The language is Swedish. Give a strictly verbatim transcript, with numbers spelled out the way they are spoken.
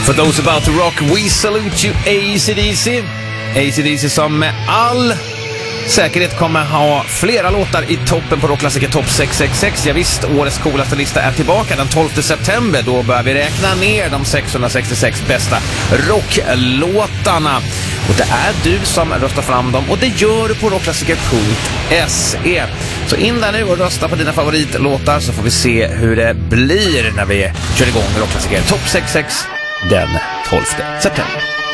For those about to rock, we salute you A C D C. A C D C som med all säkerhet kommer ha flera låtar i toppen på Rockklassiker Topp sex sex sex. Ja visst, årets coolaste lista är tillbaka den tolfte september. Då börjar vi räkna ner de sexhundrasextiosex bästa rocklåtarna. Och det är du som röstar fram dem, och det gör du på rockklassiker punkt se. Så in där nu och rösta på dina favoritlåtar, så får vi se hur det blir när vi kör igång Rockklassiker Topp sex sex den tolfte september.